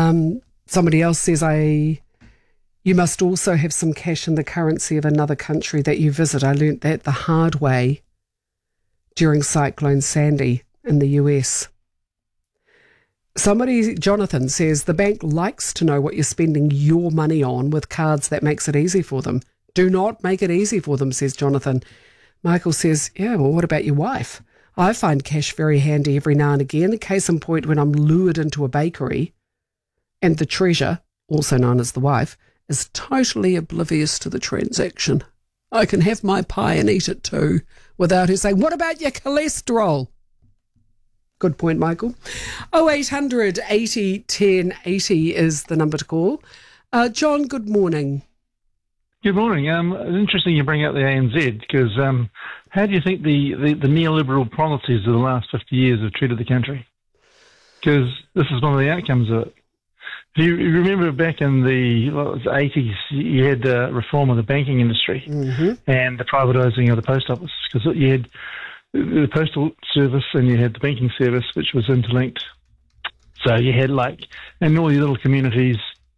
Somebody else says, you must also have some cash in the currency of another country that you visit. I learnt that the hard way during Cyclone Sandy in the US. Jonathan says, the bank likes to know what you're spending your money on with cards. That makes it easy for them. Do not make it easy for them, says Jonathan. Michael says, yeah, well, what about your wife? I find cash very handy every now and again. Case in point, when I'm lured into a bakery and the treasure, also known as the wife, is totally oblivious to the transaction. I can have my pie and eat it too without her saying, what about your cholesterol? Good point, Michael. 0800 80 10 80 is the number to call. John, good morning. Good morning. It's interesting you bring up the ANZ because how do you think the neoliberal policies of the last 50 years have treated the country? Because this is one of the outcomes of it. If you remember back in the 80s, you had reform of the banking industry and the privatising of the post office, because you had the postal service and you had the banking service, which was interlinked. So you had in all these little communities,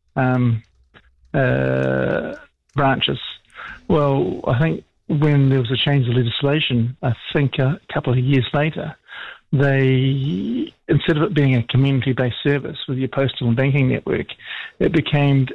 branches. Well, I think when there was a change of legislation, I think a couple of years later, they, instead of it being a community-based service with your postal and banking network, it became,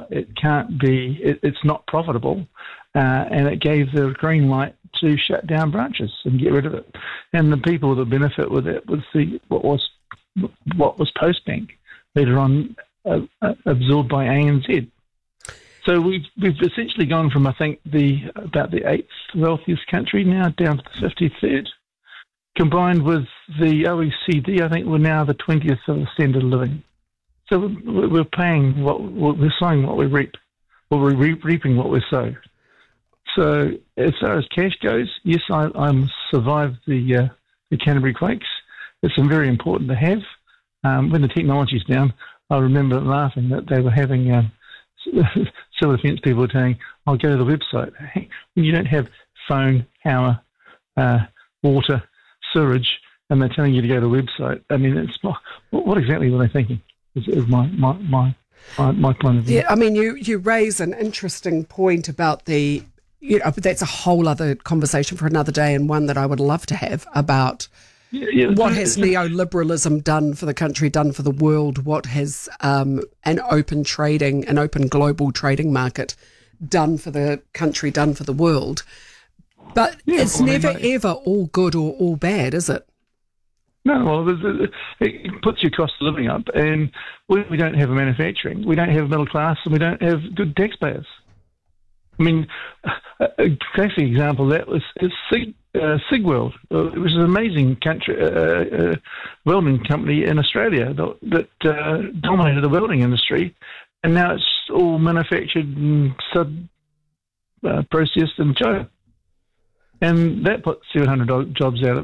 it's not profitable, and it gave the green light to shut down branches and get rid of it. And the people that would benefit with it was what was Postbank, later on absorbed by ANZ. So we've essentially gone from, I think, about the 8th wealthiest country now down to the 53rd. Combined with the OECD, I think we're now the 20th of the standard of living. So we're paying we're sowing what we reap, or we're reaping what we sow. So as far as cash goes, yes, I survived the Canterbury quakes. It's very important to have. When the technology's down, I remember laughing that they were having civil defence people were saying, I'll go to the website. When you don't have phone, power, water, sewage, and they're telling you to go to the website, I mean, it's what exactly were they thinking? Is my point of view. Yeah, I mean, you raise an interesting point about but that's a whole other conversation for another day, and one that I would love to have about what has neoliberalism done for the country, done for the world, what has an open global trading market done for the country, done for the world. But it's never ever all good or all bad, is it? No, well, it puts your cost of living up, and we don't have a manufacturing, we don't have a middle class, and we don't have good taxpayers. I mean, a classic example of that is Sigworld, which is an amazing welding company in Australia that dominated the welding industry, and now it's all manufactured and processed in China, and that put 700 jobs out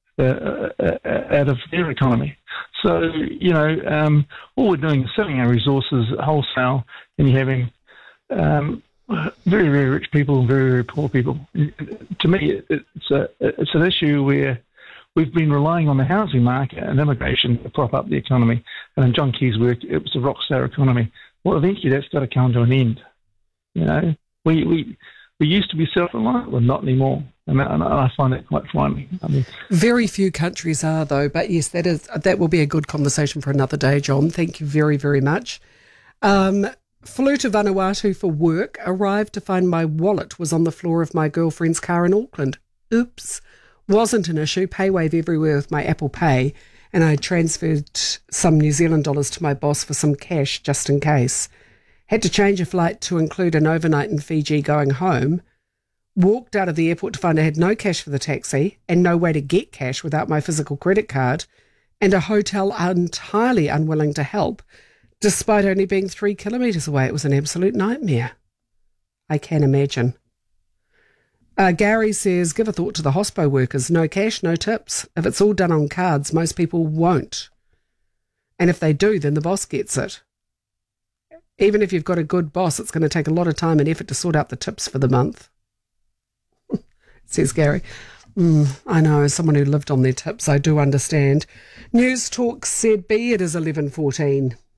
of their economy. So all we're doing is selling our resources wholesale, and you're having very, very rich people and very, very poor people. To me, it's an issue where we've been relying on the housing market and immigration to prop up the economy. And in John Key's work, it was a rockstar economy. Well, eventually that's got to come to an end. We used to be self-reliant, but not anymore. And I find that quite frightening. I mean, very few countries are, though. But yes, that will be a good conversation for another day, John. Thank you very, very much. Flew to Vanuatu for work, arrived to find my wallet was on the floor of my girlfriend's car in Auckland. Oops. Wasn't an issue. PayWave everywhere with my Apple Pay, and I transferred some New Zealand dollars to my boss for some cash just in case. Had to change a flight to include an overnight in Fiji going home. Walked out of the airport to find I had no cash for the taxi and no way to get cash without my physical credit card, and a hotel entirely unwilling to help, despite only being 3 kilometres away. It was an absolute nightmare. I can imagine. Gary says, give a thought to the hospo workers. No cash, no tips. If it's all done on cards, most people won't. And if they do, then the boss gets it. Even if you've got a good boss, it's going to take a lot of time and effort to sort out the tips for the month, says Gary. I know, as someone who lived on their tips, I do understand. News Talk ZB, it is 11:14.